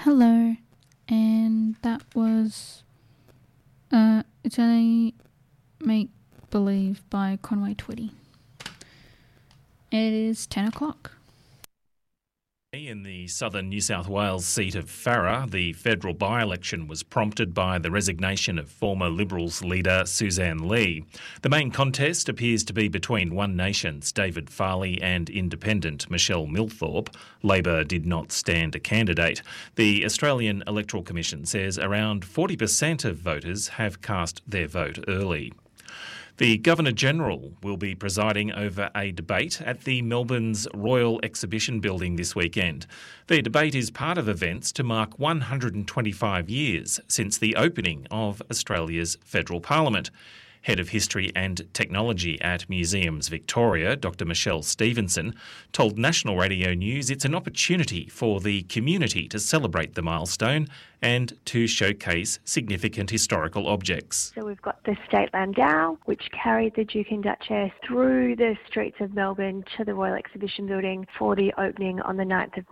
Hello, and that was It's Only Make Believe by Conway Twitty. It is 10 o'clock. In the southern New South Wales seat of Farrer, the federal by-election was prompted by the resignation of former Liberals leader Suzanne Lee. The main contest appears to be between One Nation's David Farley and Independent Michelle Milthorpe. Labor did not stand a candidate. The Australian Electoral Commission says around 40% of voters have cast their vote early. The Governor-General will be presiding over a debate at the Melbourne's Royal Exhibition Building this weekend. The debate is part of events to mark 125 years since the opening of Australia's federal parliament. Head of History and Technology at Museums Victoria, Dr Michelle Stevenson, told National Radio News it's an opportunity for the community to celebrate the milestone and to showcase significant historical objects. So we've got the State Landau, which carried the Duke and Duchess through the streets of Melbourne to the Royal Exhibition Building for the opening on the 9th of